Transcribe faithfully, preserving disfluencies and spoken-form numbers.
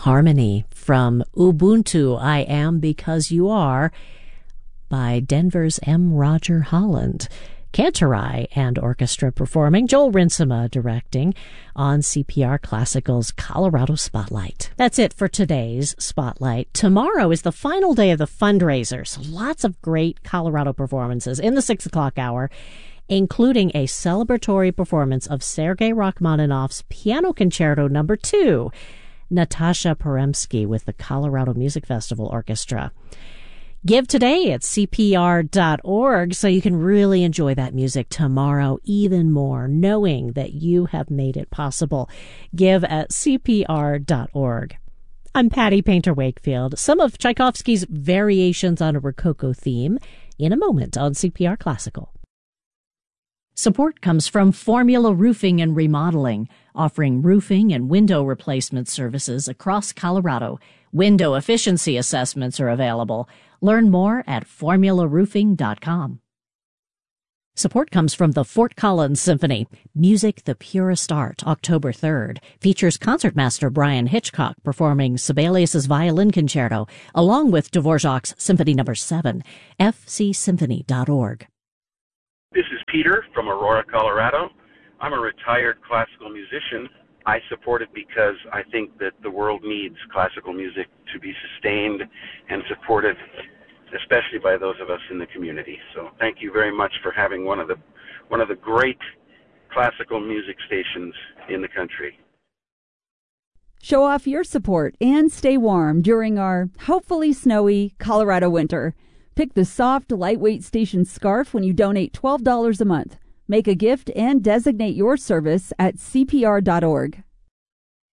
Harmony from Ubuntu, I Am Because You Are by Denver's M. Roger Holland. Cantorai and orchestra performing, Joel Rinsema directing on C P R Classical's Colorado Spotlight. That's it for today's Spotlight. Tomorrow is the final day of the fundraiser, so lots of great Colorado performances in the six o'clock hour, including a celebratory performance of Sergei Rachmaninoff's Piano Concerto Number Two, Natasha Peremsky with the Colorado Music Festival Orchestra. Give today at C P R dot org so you can really enjoy that music tomorrow even more, knowing that you have made it possible. Give at C P R dot org. I'm Patty Painter Wakefield. Some of Tchaikovsky's variations on a Rococo theme in a moment on C P R Classical. Support comes from Formula Roofing and Remodeling, offering roofing and window replacement services across Colorado. Window efficiency assessments are available. Learn more at formula roofing dot com. Support comes from the Fort Collins Symphony. Music the Purest Art, October third, features concertmaster Brian Hitchcock performing Sibelius's Violin Concerto, along with Dvorak's Symphony Number seven. F C symphony dot org. This is Peter from Aurora, Colorado. I'm a retired classical musician. I support it because I think that the world needs classical music to be sustained and supported, especially by those of us in the community. So thank you very much for having one of the one of the great classical music stations in the country. Show off your support and stay warm during our hopefully snowy Colorado winter. Pick the soft, lightweight station scarf when you donate twelve dollars a month. Make a gift and designate your service at C P R dot org.